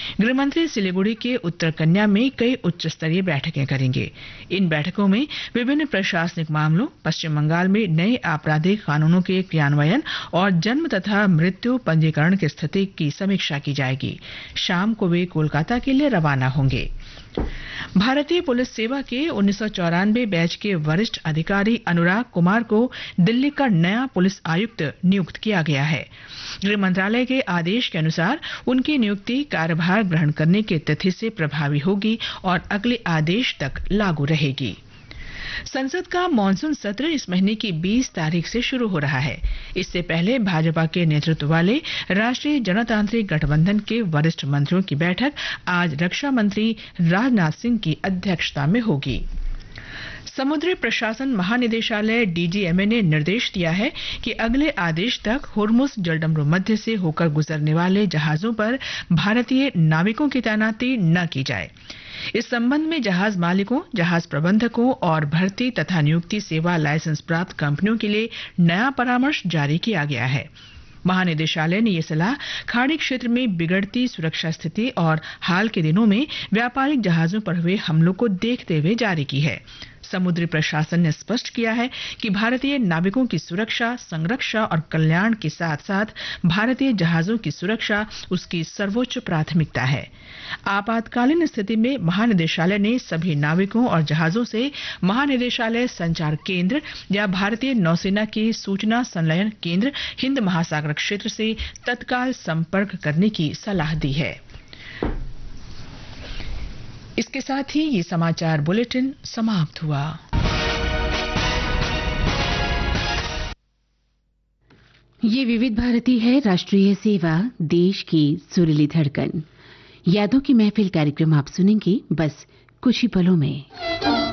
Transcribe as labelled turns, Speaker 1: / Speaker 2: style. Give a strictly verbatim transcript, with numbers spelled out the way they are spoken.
Speaker 1: गृहमंत्री सिलीगुड़ी के उत्तर कन्या में कई उच्च स्तरीय बैठकें करेंगे। इन बैठकों में विभिन्न प्रशासनिक मामलों, पश्चिम बंगाल में नए आपराधिक कानूनों के क्रियान्वयन और जन्म तथा मृत्यु पंजीकरण की स्थिति की समीक्षा की जाएगी। शाम को वे कोलकाता के लिए रवाना होंगे। भारतीय पुलिस सेवा के उन्नीस सौ चौरानवे बैच के वरिष्ठ अधिकारी अनुराग कुमार को दिल्ली का नया पुलिस आयुक्त नियुक्त किया गया है। गृह मंत्रालय के आदेश के अनुसार उनकी नियुक्ति कार्यभार ग्रहण करने की तिथि से प्रभावी होगी और अगले आदेश तक लागू रहेगी। संसद का मॉनसून सत्र इस महीने की बीस तारीख से शुरू हो रहा है। इससे पहले भाजपा के नेतृत्व वाले राष्ट्रीय जनतांत्रिक गठबंधन के वरिष्ठ मंत्रियों की बैठक आज रक्षा मंत्री राजनाथ सिंह की अध्यक्षता में होगी। समुद्री प्रशासन महानिदेशालय डीजीएमए ने निर्देश दिया है कि अगले आदेश तक हुर्मुज जलडमरू मध्य से होकर गुजरने वाले जहाजों पर भारतीय नाविकों की तैनाती न की जाए। इस संबंध में जहाज मालिकों, जहाज प्रबंधकों और भर्ती तथा नियुक्ति सेवा लाइसेंस प्राप्त कंपनियों के लिए नया परामर्श जारी किया गया है। महानिदेशालय ने यह सलाह खाड़ी क्षेत्र में बिगड़ती सुरक्षा स्थिति और हाल के दिनों में व्यापारिक जहाजों पर हुए हमलों को देखते हुए जारी की है। समुद्री प्रशासन ने स्पष्ट किया है कि भारतीय नाविकों की सुरक्षा, संरक्षा और कल्याण के साथ साथ भारतीय जहाजों की सुरक्षा उसकी सर्वोच्च प्राथमिकता है। आपातकालीन स्थिति में महानिदेशालय ने सभी नाविकों और जहाजों से महानिदेशालय संचार केंद्र या भारतीय नौसेना के सूचना संलयन केंद्र हिंद महासागर क्षेत्र से तत्काल संपर्क करने की सलाह दी है। इसके साथ ही ये समाचार बुलेटिन समाप्त हुआ।
Speaker 2: ये विविध भारती है, राष्ट्रीय सेवा, देश की सुरीली धड़कन। यादों की महफिल कार्यक्रम आप सुनेंगे बस कुछ ही पलों में।